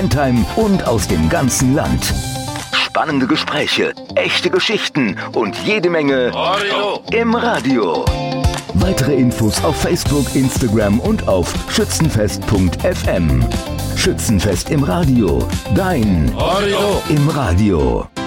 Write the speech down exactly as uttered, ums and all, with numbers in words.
Bentheim und aus dem ganzen Land. Spannende Gespräche, echte Geschichten und jede Menge Radio im Radio. Weitere Infos auf Facebook, Instagram und auf schützenfest punkt f m. Schützenfest im Radio. Dein Radio im Radio.